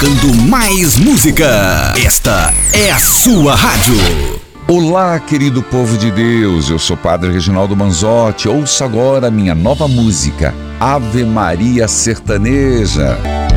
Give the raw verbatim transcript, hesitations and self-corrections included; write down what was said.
tocando mais música. Esta é a sua rádio. Olá, querido povo de Deus, eu sou Padre Reginaldo Manzotti. Ouça agora a minha nova música, Ave Maria Sertaneja.